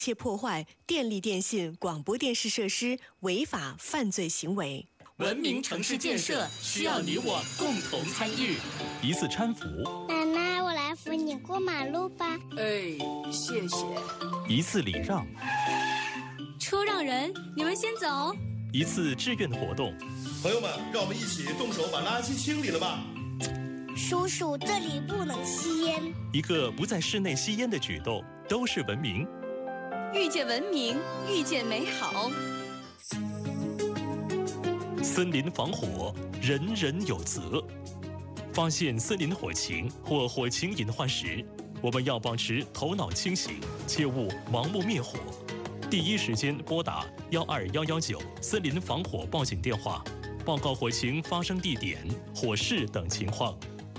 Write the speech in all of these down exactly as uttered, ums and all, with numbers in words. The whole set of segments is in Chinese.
切破坏电力、电信、广播电视设施违法犯罪行为。 文明城市建设需要你我共同参与。 一次搀扶， 奶奶，我来扶你过马路吧。 哎，谢谢。 一次礼让， 车让人，你们先走。 一次志愿活动， 朋友们，让我们一起动手把垃圾清理了吧。 叔叔，这里不能吸烟。 一个不在室内吸烟的举动，都是文明。 遇见文明，遇见美好。 森林防火，人人有责。发现森林火情或火情隐患时，我们要保持头脑清醒，切勿盲目灭火。第一时间拨打幺二幺幺九森林防火报警电话，报告火情发生地点、火势等情况。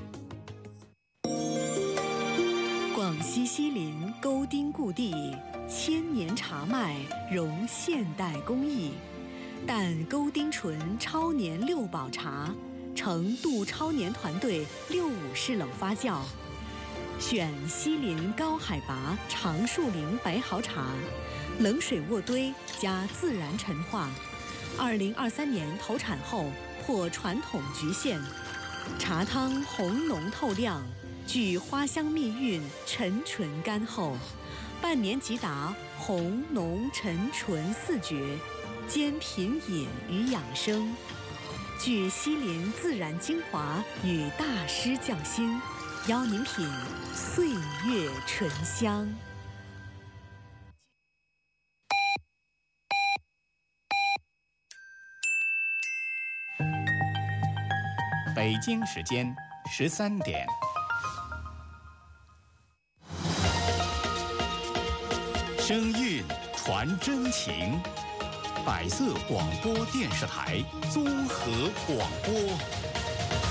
广西西林沟丁故地，千年茶麦融现代工艺，但沟丁醇超年六保茶，成杜超年团队六五式冷发酵，选西林高海拔长树林白毫茶，冷水渥堆加自然陈化。二零二三年投产后破传统局限，茶汤红浓透亮，具花香蜜韵，沉醇甘厚，半年即达红浓沉醇四绝，兼品饮与养生，具西林自然精华与大师匠心，邀您品岁月醇香。 北京时间十三点。声韵传真情，百色广播电视台综合广播。